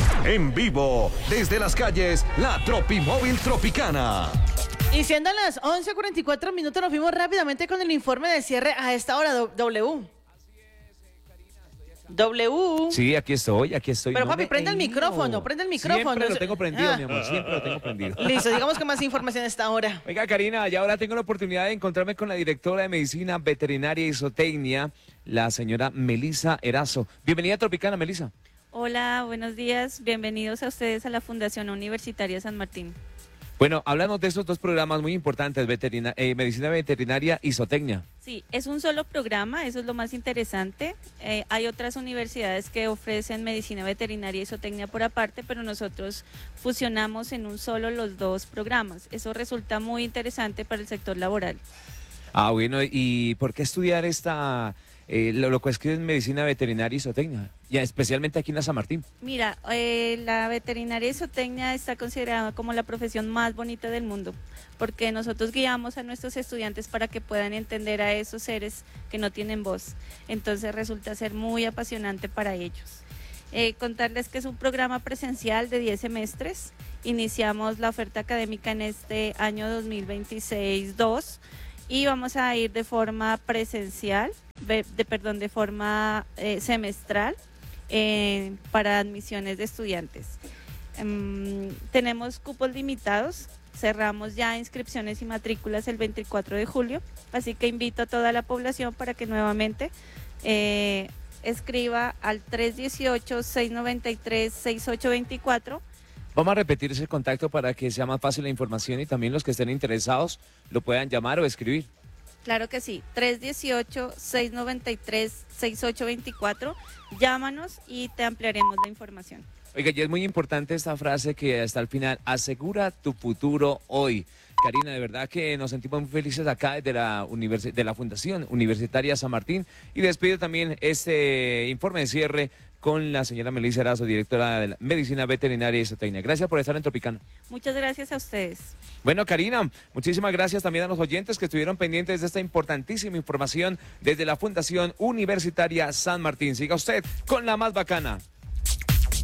En vivo, desde las calles, la Tropimóvil Tropicana. Y siendo las 11:44 nos fuimos rápidamente con el informe de cierre a esta hora, W. Sí, aquí estoy. Pero No papi, me prende el he ido. micrófono. Siempre lo tengo prendido, mi amor, siempre lo tengo prendido. Listo, digamos que más información a esta hora. Oiga, Karina, y ahora tengo la oportunidad de encontrarme con la directora de Medicina Veterinaria y Zootecnia, la señora Melissa Erazo. Bienvenida a Tropicana, Melissa. Hola, buenos días. Bienvenidos a ustedes a la Fundación Universitaria San Martín. Bueno, háblanos de estos dos programas muy importantes, Medicina Veterinaria y Zootecnia. Sí, es un solo programa, eso es lo más interesante. Hay otras universidades que ofrecen medicina veterinaria y zootecnia por aparte, pero nosotros fusionamos en un solo los dos programas. Eso resulta muy interesante para el sector laboral. Ah, bueno, ¿y por qué estudiar lo que es medicina veterinaria y zootecnia? Ya, especialmente aquí en la San Martín. Mira, la veterinaria y zootecnia está considerada como la profesión más bonita del mundo, porque nosotros guiamos a nuestros estudiantes para que puedan entender a esos seres que no tienen voz. Entonces resulta ser muy apasionante para ellos. Contarles que es un programa presencial de 10 semestres. Iniciamos la oferta académica en este año 2026-2 y vamos a ir de forma presencial, de forma semestral para admisiones de estudiantes. Tenemos cupos limitados, cerramos ya inscripciones y matrículas el 24 de julio, así que invito a toda la población para que nuevamente escriba al 318-693-6824. Vamos a repetir ese contacto para que sea más fácil la información y también los que estén interesados lo puedan llamar o escribir. Claro que sí, 318-693-6824, llámanos y te ampliaremos la información. Oiga, y es muy importante esta frase que hasta el final, asegura tu futuro hoy. Karina, de verdad que nos sentimos muy felices acá desde de la Fundación Universitaria San Martín y despido también este informe de cierre con la señora Melissa Erazo, directora de la Medicina Veterinaria y Zootecnia. Gracias por estar en Tropicana. Muchas gracias a ustedes. Bueno, Karina, muchísimas gracias también a los oyentes que estuvieron pendientes de esta importantísima información desde la Fundación Universitaria San Martín. Siga usted con la más bacana.